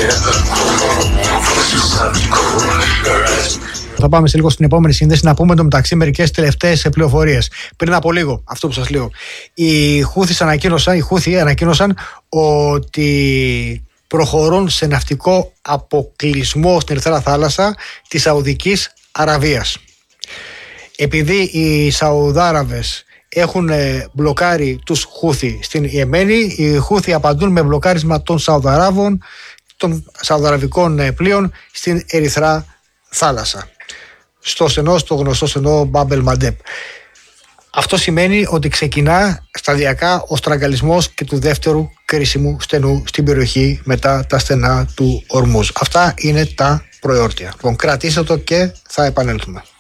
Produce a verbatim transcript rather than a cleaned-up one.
Θα πάμε σε λίγο στην επόμενη σύνδεση να πούμε το μεταξύ μερικές τελευταίες πληροφορίες. Πριν από λίγο, αυτό που σας λέω, οι Χούθις ανακοίνωσαν, οι Χούθοι ανακοίνωσαν ότι προχωρούν σε ναυτικό αποκλεισμό στην Ερυθρά Θάλασσα της Σαουδικής Αραβίας. Επειδή οι Σαουδάραβες έχουν μπλοκάρει τους Χούθι στην Ιεμένη, οι Χούθι απαντούν με μπλοκάρισμα των Σαουδαράβων, των Σαουδαραβικών πλοίων στην Ερυθρά Θάλασσα. Στο στενό, στο γνωστό στενό Μπάμπελ Μαντέπ. Αυτό σημαίνει ότι ξεκινά σταδιακά ο στραγγαλισμός και του δεύτερου κρίσιμου στενού στην περιοχή μετά τα στενά του Ορμούζ. Αυτά είναι τα προεόρτια. Λοιπόν, κρατήστε το και θα επανέλθουμε.